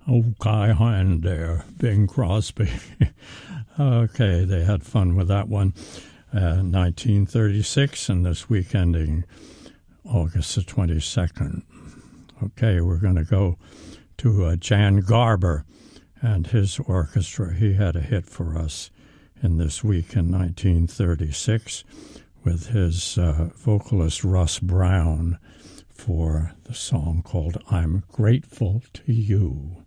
Oh, Guy Hine there, Bing Crosby. Okay, they had fun with that one. 1936, and this week ending August the 22nd. Okay, we're going to go to Jan Garber and his orchestra. He had a hit for us in this week in 1936 with his vocalist Russ Brown for the song called I'm Grateful to You.